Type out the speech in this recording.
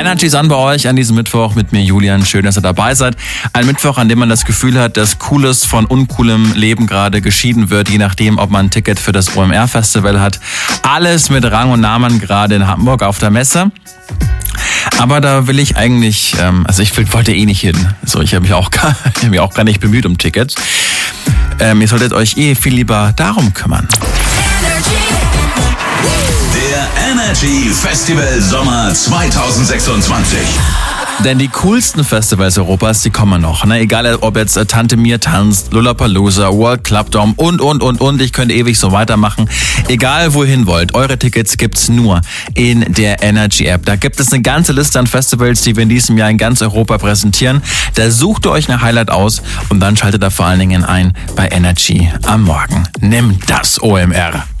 Energy ist an bei euch an diesem Mittwoch mit mir Julian. Schön, dass ihr dabei seid. Ein Mittwoch, an dem man das Gefühl hat, dass Cooles von uncoolem Leben gerade geschieden wird, je nachdem, ob man ein Ticket für das OMR-Festival hat. Alles mit Rang und Namen gerade in Hamburg auf der Messe. Aber da will ich eigentlich, wollte eh nicht hin. So, ich habe mich auch gar nicht bemüht um Tickets. Ihr solltet euch viel lieber darum kümmern. Der Energy Festival Sommer 2026. Denn die coolsten Festivals Europas, die kommen noch. Ne? Egal, ob jetzt Tante Mir tanzt, Lollapalooza, World Club Dome und. Ich könnte ewig so weitermachen. Egal, wohin wollt. Eure Tickets gibt's nur in der Energy App. Da gibt es eine ganze Liste an Festivals, die wir in diesem Jahr in ganz Europa präsentieren. Da sucht ihr euch eine Highlight aus und dann schaltet ihr vor allen Dingen ein bei Energy am Morgen. Nimm das, OMR.